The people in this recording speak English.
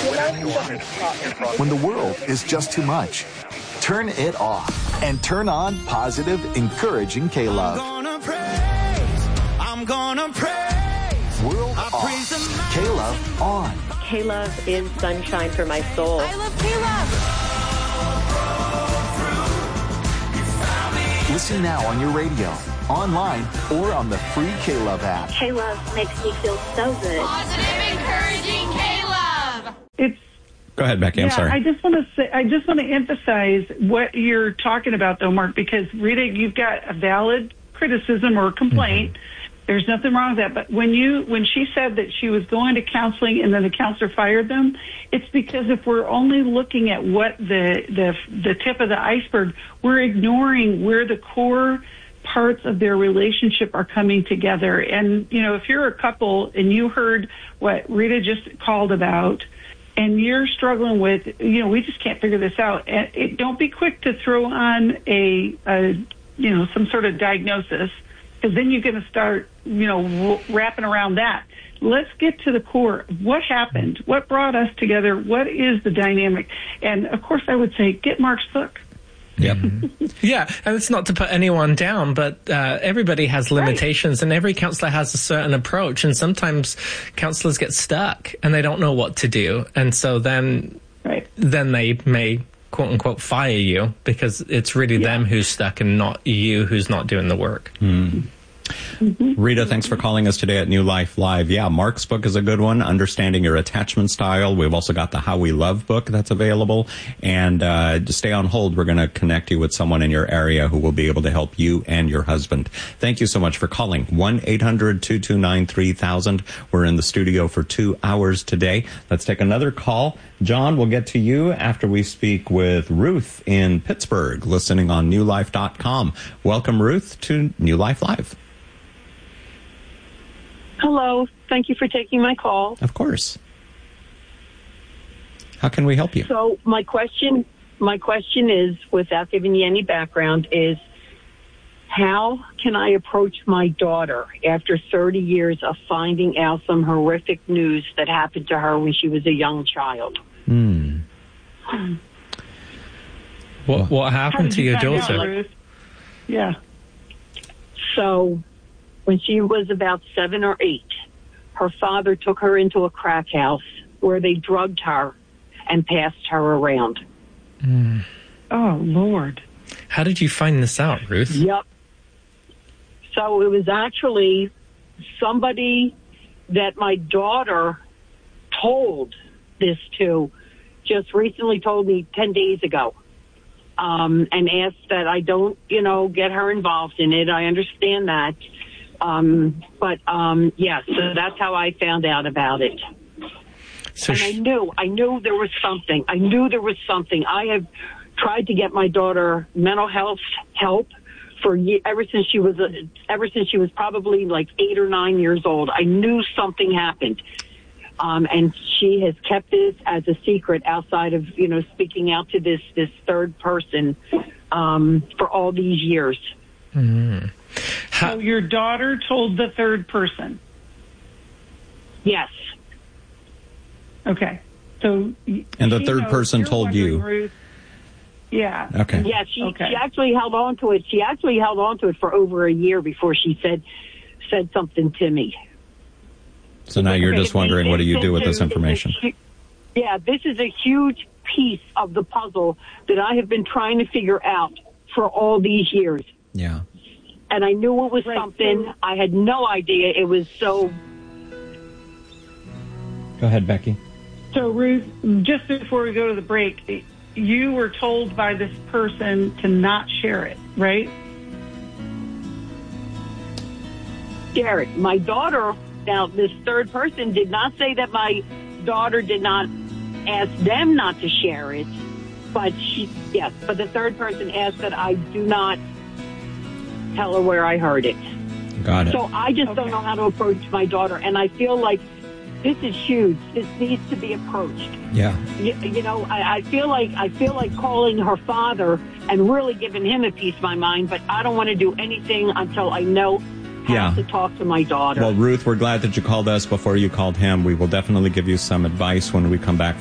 When the world is just too much, turn it off and turn on positive, encouraging K-Love. I'm gonna praise. World off. K-Love on. K-Love is sunshine for my soul. I love K-Love. Listen now on your radio, online, or on the free K-Love app. K-Love makes me feel so good. Positive, encouraging K-Love. Go ahead, Becky. I'm sorry. I just want to emphasize what you're talking about, though, Mark, because Rita, you've got a valid criticism or complaint. Mm-hmm. There's nothing wrong with that. But when she said that she was going to counseling and then the counselor fired them, it's because if we're only looking at what the tip of the iceberg, we're ignoring where the core parts of their relationship are coming together. And, if you're a couple and you heard what Rita just called about, and you're struggling with, we just can't figure this out. And don't be quick to throw on some sort of diagnosis, because then you're going to start, wrapping around that. Let's get to the core. What happened? What brought us together? What is the dynamic? And of course, I would say get Mark's book. Yep. Yeah, and it's not to put anyone down, but everybody has limitations, and every counselor has a certain approach, and sometimes counselors get stuck and they don't know what to do, and so then they may quote unquote fire you because it's really them who's stuck and not you who's not doing the work. Rita, thanks for calling us today at New Life Live. Yeah, Mark's book is a good one, Understanding Your Attachment Style. We've also got the How We Love book that's available. And to stay on hold, we're going to connect you with someone in your area who will be able to help you and your husband. Thank you so much for calling. 1-800-229-3000. We're in the studio for 2 hours today. Let's take another call. John, we'll get to you after we speak with Ruth in Pittsburgh, listening on newlife.com. Welcome, Ruth, to New Life Live. Hello. Thank you for taking my call. Of course. How can we help you? So my question is, without giving you any background, is how can I approach my daughter after 30 years of finding out some horrific news that happened to her when she was a young child? What happened to your daughter? Yeah. So when she was about 7 or 8, her father took her into a crack house where they drugged her and passed her around. Oh, Lord. How did you find this out, Ruth? Yep. So it was actually somebody that my daughter told this to, just recently told me 10 days ago, and asked that I don't, get her involved in it. I understand that. So that's how I found out about it. So and I knew there was something. I have tried to get my daughter mental health help ever since she was probably like 8 or 9 years old. I knew something happened. And she has kept this as a secret outside of, speaking out to this third person, for all these years. Mm-hmm. So your daughter told the third person? Yes. Okay. So and the third person told you? Ruth, yeah. Okay. Yeah, she actually held on to it. She actually held on to it for over a year before she said something to me. So now you're just wondering, what do you do with this information? Yeah, this is a huge piece of the puzzle that I have been trying to figure out for all these years. Yeah. And I knew it was something. I had no idea it was so. Go ahead, Becky. So, Ruth, just before we go to the break, you were told by this person to not share it, right? Share it. My daughter, now this third person did not say that my daughter did not ask them not to share it, but but the third person asked that I do not tell her where I heard it. Got it. So I just don't know how to approach my daughter, and I feel like this is huge. This needs to be approached. Yeah. I feel like calling her father and really giving him a piece of my mind, but I don't want to do anything until I know how to talk to my daughter. Well, Ruth, we're glad that you called us before you called him. We will definitely give you some advice when we come back